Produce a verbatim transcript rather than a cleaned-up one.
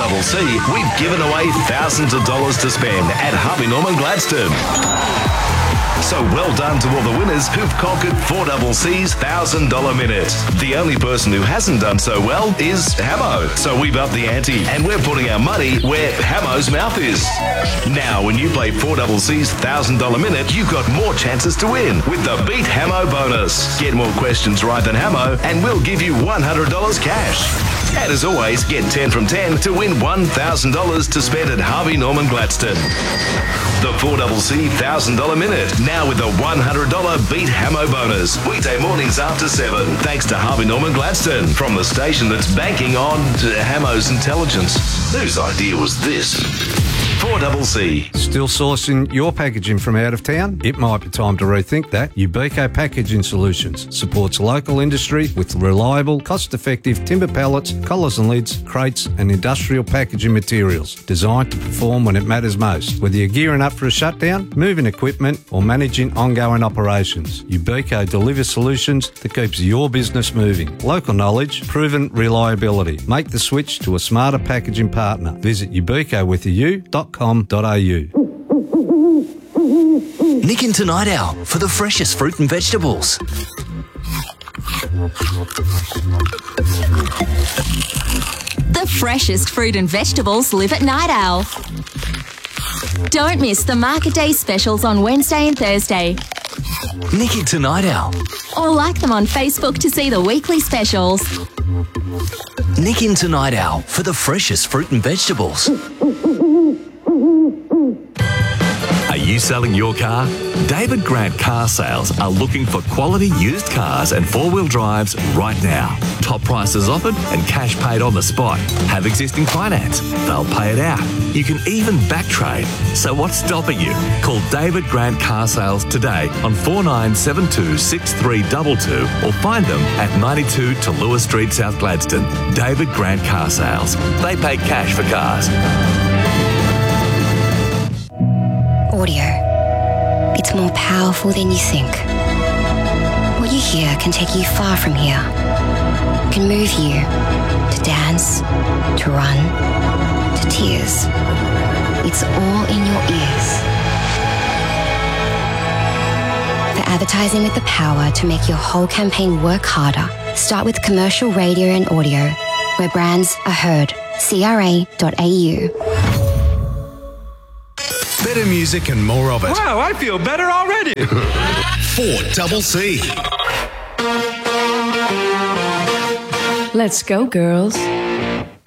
C, we've given away thousands of dollars to spend at Harvey Norman Gladstone. So well done to all the winners who've conquered four C's one thousand dollars minute. The only person who hasn't done so well is Hamo. So we've upped the ante and we're putting our money where Hamo's mouth is. Now, when you play four C's one thousand dollars minute, you've got more chances to win with the Beat Hamo bonus. Get more questions right than Hamo and we'll give you one hundred dollars cash. And as always, get ten from ten to win one thousand dollars to spend at Harvey Norman Gladstone. The four C one thousand dollars minute, now with a one hundred dollars Beat Hamo bonus. Weekday mornings after seven. Thanks to Harvey Norman Gladstone, from the station that's banking on Hamo's intelligence. Whose idea was this? four C. Still sourcing your packaging from out of town? It might be time to rethink that. Ubico Packaging Solutions supports local industry with reliable, cost-effective timber pallets, collars and lids, crates and industrial packaging materials designed to perform when it matters most. Whether you're gearing up for a shutdown, moving equipment or managing ongoing operations, Ubico delivers solutions that keeps your business moving. Local knowledge, proven reliability. Make the switch to a smarter packaging partner. Visit ubico with a u dot com dot a u. Nick into Night Owl for the freshest fruit and vegetables. The freshest fruit and vegetables live at Night Owl. Don't miss the Market Day specials on Wednesday and Thursday. Nick into Night Owl. Or like them on Facebook to see the weekly specials. Nick into Night Owl for the freshest fruit and vegetables. Are you selling your car? David Grant Car Sales are looking for quality used cars and four-wheel drives right now. Top prices offered and cash paid on the spot. Have existing finance? They'll pay it out. You can even back trade. So what's stopping you? Call David Grant Car Sales today on four nine seven two, six three two two or find them at ninety-two to Lewis Street, South Gladstone. David Grant Car Sales. They pay cash for cars. Audio. It's more powerful than you think. What you hear can take you far from here. It can move you to dance, to run, to tears. It's all in your ears. For advertising with the power to make your whole campaign work harder, start with commercial radio and audio, where brands are heard. C R A dot A U. Better music and more of it. Wow, I feel better already. four C. Let's go, girls.